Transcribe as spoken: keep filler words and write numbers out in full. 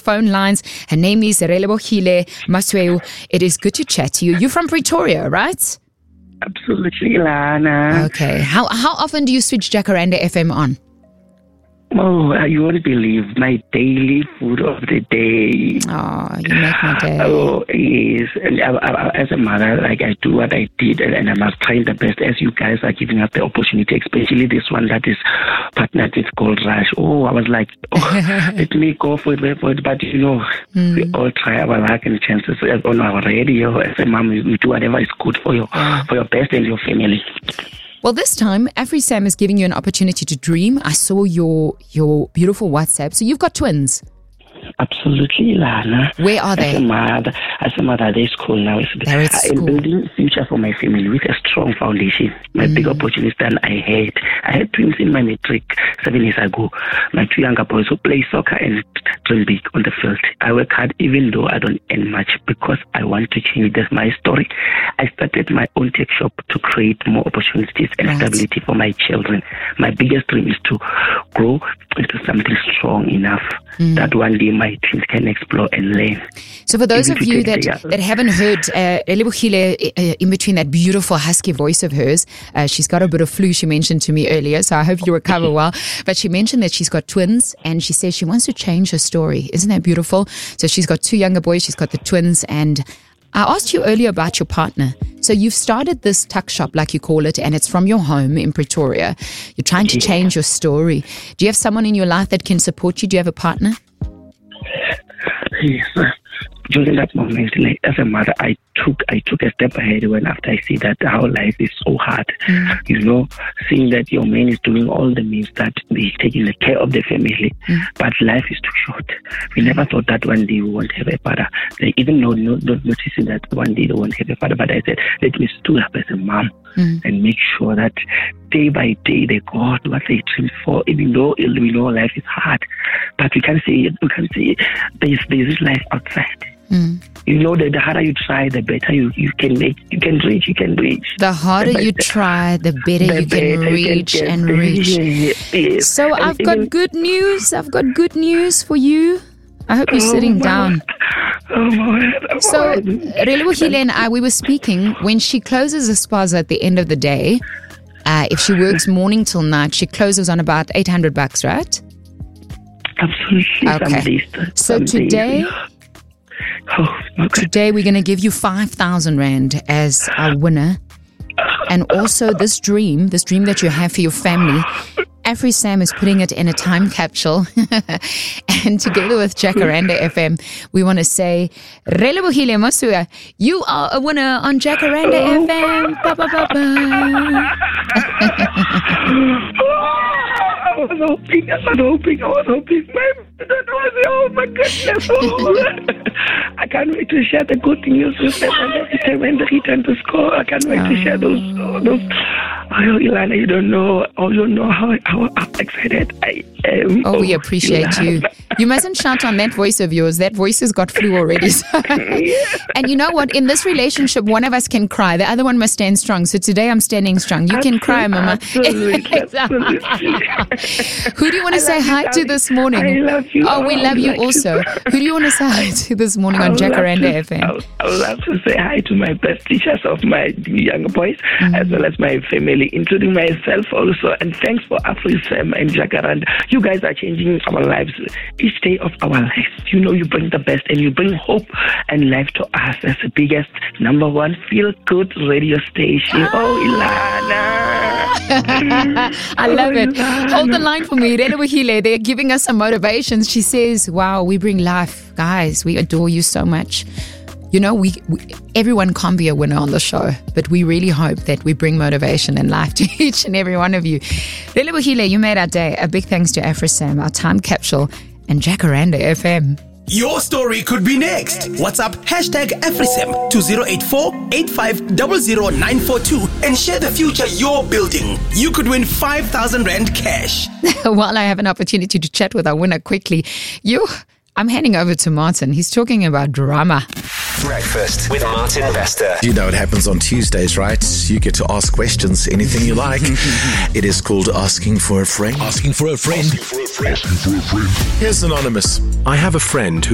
phone lines. Her name is Relebohile Masueu. It is good to chat to you. You're from Pretoria, right? Absolutely, Lana. Okay. How how often do you switch Jacaranda F M on? Oh, you won't believe my daily food of the day. Oh, you make my day. Oh, yes. And I, I, as a mother, like I do what I did, and, and I must try the best as you guys are giving up the opportunity, especially this one that is partnered with Gold Rush. Oh, I was like, oh, let me go for it, for it. But, you know, mm. we all try our luck and chances on our radio. As a mom, we do whatever is good for your, yeah. for your best and your family. Well, this time, AfriSam is giving you an opportunity to dream. I saw your your beautiful WhatsApp. So you've got twins. Absolutely, Lana. Where are they? As a mother, as a mother, they're school now. They're at school. I'm building future for my family with a strong foundation. My mm. big opportunity that I had. I had twins in my matric seven years ago. My two younger boys who play soccer and dream big on the field. I work hard even though I don't earn much because I want to change. That's my story. I started my own tech shop to create more opportunities and right. stability for my children. My biggest dream is to grow into something strong enough mm. that one day my teams can explore and learn. So for those Even of you that, that haven't heard uh, Relebohile, uh, in between that beautiful husky voice of hers, uh, she's got a bit of flu, she mentioned to me earlier, so I hope you recover well. But she mentioned that she's got twins and she says she wants to change her story. Isn't that beautiful? So she's got two younger boys, she's got the twins, and I asked you earlier about your partner. So you've started this tuck shop, like you call it, and it's from your home in Pretoria. You're trying to change your story. Do you have someone in your life that can support you? Do you have a partner? Yes. During that moment, like as a mother, I took I took a step ahead when after I see that our life is so hard. Mm. You know, seeing that your man is doing all the means that he's taking the care of the family, mm. but life is too short. We never thought that one day we won't have a father. They even know, not noticing that one day they won't have a father. But I said, let me stood up as a mom mm. and make sure that day by day they got what they dream for. Even though we know life is hard, but we can say we can say there's there's this life outside. Mm. You know that the harder you try, the better you, you can make, you can reach, you can reach. The harder the you try, the better the you can better reach you can and reach. Yes, yes. So and I've got good news. I've got good news for you. I hope you're oh sitting down. Oh my God. So Relebohile and I, we were speaking when she closes a spaza at the end of the day. Uh, if she works morning till night, she closes on about eight hundred bucks, right? Absolutely. Okay. So today. Oh, okay. Today we're going to give you five thousand rand as our winner. And also this dream, this dream that you have for your family, AfriSam is putting it in a time capsule. And together with Jacaranda F M, we want to say, Relebohile Masueu, you are a winner on Jacaranda oh. F M. Ba, ba, ba, ba. I was hoping, I was hoping, I was hoping. That was, oh my goodness. Oh. I can't wait to share the good news with them when they return to school. I can't wait oh. to share those. those. Oh, Ilana, you don't know. Oh, you know how, how, how excited I am. Oh, we appreciate Ilana. you. You mustn't shout on that voice of yours. That voice has got flu already. And you know what? In this relationship, one of us can cry. The other one must stand strong. So today I'm standing strong. You absolutely, can cry, Mama. Absolutely, absolutely. Who do you want to I say hi to this morning? I love you. Oh, we love you like also. Who do you want to say hi to this morning on Jacaranda F M? I would, I would love to say hi to my best teachers of my younger boys, mm-hmm. as well as my family, including myself also. And thanks for AfriSam and Jacaranda. You guys are changing our lives each day of our lives. You know, you bring the best and you bring hope and life to us as the biggest number one feel-good radio station. Oh, Ilana. I love oh, it. Ilana. Hold the line for me. Relebohile, they're giving us some motivations. She says, wow, we bring life. Guys, we adore you so much. You know, we, we everyone can't be a winner on the show, but we really hope that we bring motivation and life to each and every one of you. Relebohile, you made our day. A big thanks to AfriSam, our time capsule, and Jacaranda F M. Your story could be next. WhatsApp hashtag AfriSam to zero eight four, eight five zero zero nine four two and share the future you're building. You could win five thousand rand cash. While I have an opportunity to chat with our winner quickly, you... I'm handing over to Martin. He's talking about drama. Breakfast with Martin Vester. You know it happens on Tuesdays, right? You get to ask questions, anything you like. It is called Asking for a Friend. Asking for a friend. Asking for a friend. Asking for a friend. Here's Anonymous. I have a friend who